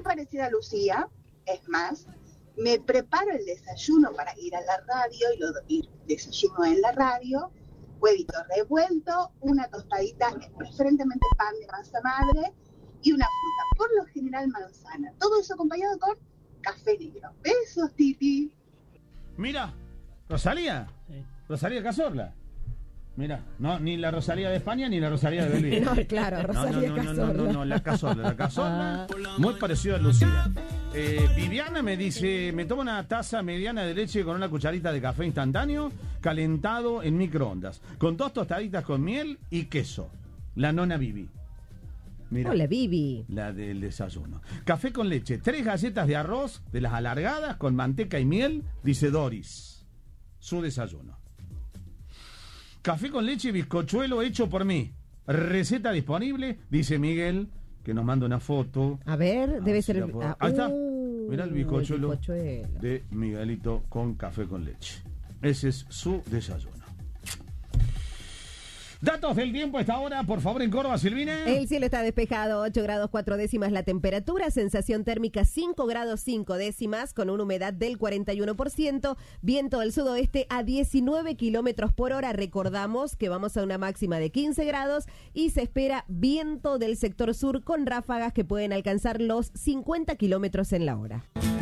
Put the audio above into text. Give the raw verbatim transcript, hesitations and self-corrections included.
parecida a Lucía, es más, me preparo el desayuno para ir a la radio y lo y desayuno en la radio, huevito revuelto, una tostadita, preferentemente pan de masa madre y una fruta, por lo general manzana. Todo eso acompañado con café negro. Besos, Titi. Mira, Rosalía, sí. Rosalía Cazorla. Mira, no, ni la Rosalía de España ni la Rosalía de Belville. No, claro, Rosalía no, no, no, Cazorla. No, no, no, la Cazorla, la Cazorla, muy parecida a Lucía. Eh, Viviana me dice, me toma una taza mediana de leche con una cucharita de café instantáneo, calentado en microondas, con dos tostaditas con miel y queso. La nona Vivi. Mira, hola, Vivi. La del desayuno. Café con leche, tres galletas de arroz, de las alargadas, con manteca y miel, dice Doris. Su desayuno. Café con leche y bizcochuelo hecho por mí. Receta disponible, dice Miguel, que nos manda una foto. A ver, debe ser... el... Ah, ahí está. uh, Mirá el bizcochuelo, el bizcochuelo de Miguelito con café con leche. Ese es su desayuno. Datos del tiempo a esta hora, por favor, en Córdoba, Silvina. El cielo está despejado, ocho grados cuatro décimas la temperatura, sensación térmica cinco grados cinco décimas, con una humedad del cuarenta y uno por ciento, viento del sudoeste a diecinueve kilómetros por hora. Recordamos que vamos a una máxima de quince grados y se espera viento del sector sur con ráfagas que pueden alcanzar los cincuenta kilómetros en la hora.